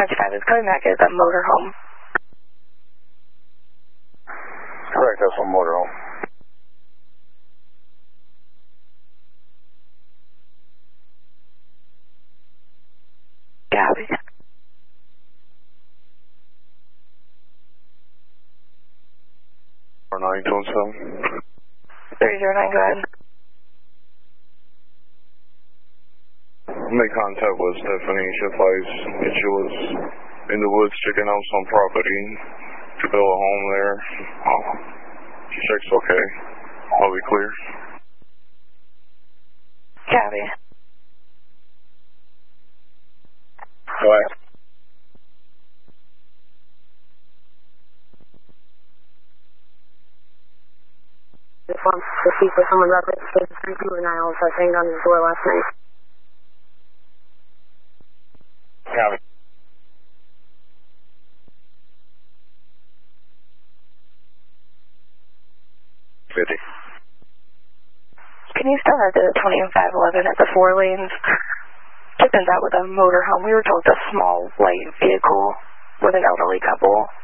5 is coming back at the motorhome. Correct, that's one motorhome. Copy. 927. 309, go ahead. Made contact with Stephanie. She advised that she was in the woods checking out some property to build a home there. She checks okay. All be clear. Copy. Go ahead. Just wants to speak with someone about this. People and I also banged on his door last night. Copy. Can you start at the 20 and 511 at the 4 lanes? Chippins out with a motorhome. We were told it's a small, light vehicle with an elderly couple.